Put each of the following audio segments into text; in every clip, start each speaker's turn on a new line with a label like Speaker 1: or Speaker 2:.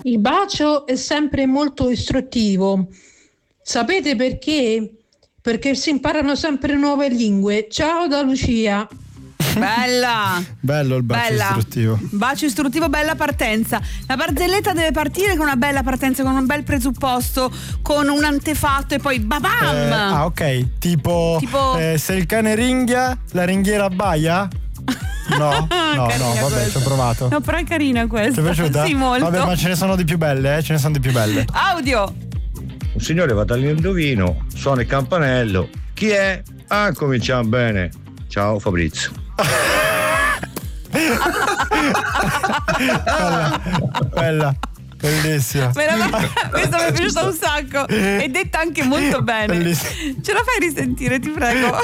Speaker 1: Il bacio è sempre molto istruttivo. Sapete perché? Perché si imparano sempre nuove lingue. Ciao da Lucia.
Speaker 2: Bella!
Speaker 3: Bello il bacio istruttivo.
Speaker 2: Bacio istruttivo, bella partenza. La barzelletta deve partire con una bella partenza, con un bel presupposto, con un antefatto e poi babam!
Speaker 3: Ok, tipo se il cane ringhia, la ringhiera abbaia? No, vabbè, ci ho provato.
Speaker 2: No, però è carina questa.
Speaker 3: Ti è piaciuta?
Speaker 2: Sì, molto.
Speaker 3: Vabbè, ma ce ne sono di più belle,
Speaker 2: Audio.
Speaker 4: Un signore va dall'indovino, suona il campanello. Chi è? Ah, cominciamo bene. Ciao Fabrizio.
Speaker 3: Bella, bellissima.
Speaker 2: Questa mi è piaciuta un sacco. E detta anche molto bene.
Speaker 3: Bellissima.
Speaker 2: Ce la fai risentire, ti prego?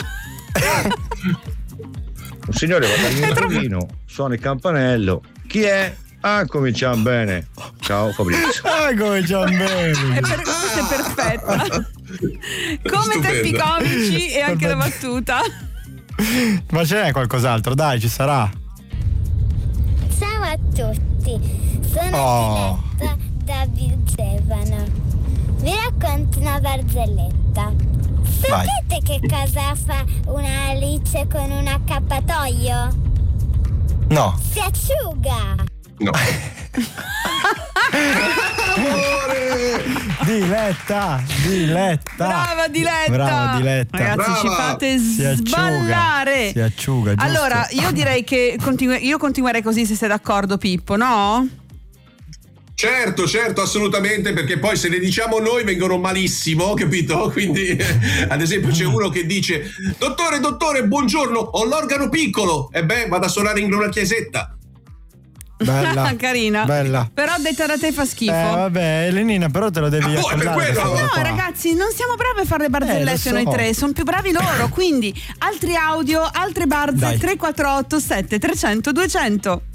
Speaker 4: Un signore va dall'indovino, suona il campanello. Chi è? Ah, cominciamo bene. Ciao Fabrizio.
Speaker 3: Ah, cominciamo bene.
Speaker 2: Questa è perfetta. Come tempi comici e anche la battuta.
Speaker 3: Ma ce n'è qualcos'altro? Dai, ci sarà.
Speaker 5: Ciao a tutti, sono Diletta da Vigevano. Vi racconto una barzelletta. Sapete che cosa fa una Alice con un accappatoio?
Speaker 3: No.
Speaker 5: Si asciuga.
Speaker 6: No.
Speaker 3: Diletta.
Speaker 2: Brava Diletta. Ragazzi,
Speaker 6: brava.
Speaker 2: Ci fate sballare.
Speaker 3: Si asciuga, giusto?
Speaker 2: Allora, io direi che io continuerei così, se sei d'accordo, Pippo, no?
Speaker 6: Certo, assolutamente, perché poi se le diciamo noi vengono malissimo, capito? Quindi, ad esempio, c'è uno che dice: dottore, buongiorno, ho l'organo piccolo. E beh, vado a suonare in una chiesetta.
Speaker 3: Bella.
Speaker 2: Carina.
Speaker 3: Bella.
Speaker 2: Però detta da te fa schifo.
Speaker 3: Vabbè, Elenina, però te lo devi accordare.
Speaker 2: No, ragazzi, non siamo bravi a fare le barzellette noi tre, sono più bravi loro. Quindi, altri audio, altre barze. 348 7300 200.